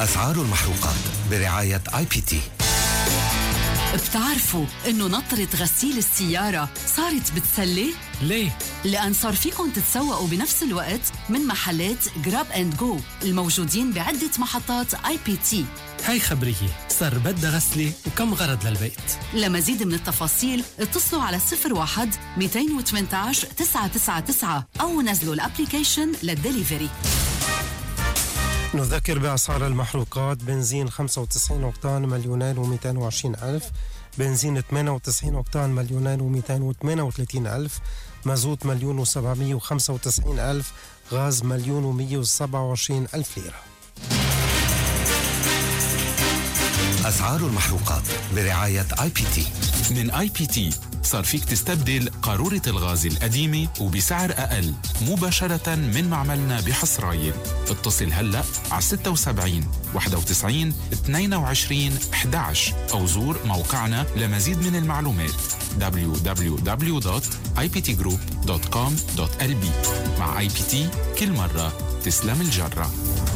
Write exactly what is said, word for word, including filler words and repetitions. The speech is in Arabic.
أسعار المحروقات برعاية آي بي تي. بتعرفوا إنه نطرة غسيل السيارة صارت بتسلي؟ ليه؟ لأن صار فيكن تتسوقوا بنفس الوقت من محلات جراب اند جو الموجودين بعدة محطات آي بي تي. هاي خبرية، صار بدها غسلة وكم غرض للبيت. لمزيد من التفاصيل اتصلوا على صفر واحد مئتين وثمانية عشر تسعة تسعة تسعة أو نزلوا الابليكيشن للدليفري. نذكر بأسعار المحروقات: بنزين خمسة وتسعين أوكتان مليونين ومئتين وعشرين ألف، بنزين ثمانية وتسعين أوكتان مليونين ومئتين وثمانية وثلاثين ألف، مازوت مليون وسبعمية وخمسة وتسعين ألف، غاز مليون ومية وسبعة وعشرين ألف ليرة. أسعار المحروقات برعاية آي بي تي. من آي بي تي صار فيك تستبدل قارورة الغاز القديمة وبسعر أقل مباشرة من معملنا بحصرايل. اتصل هلأ على ستة وسبعين واحد وتسعين اثنين وعشرين أحد عشر أو زور موقعنا لمزيد من المعلومات دبليو دبليو دبليو دوت آي بي تي جروب دوت كوم دوت إل بي. مع آي بي تي كل مرة تسلم الجرة.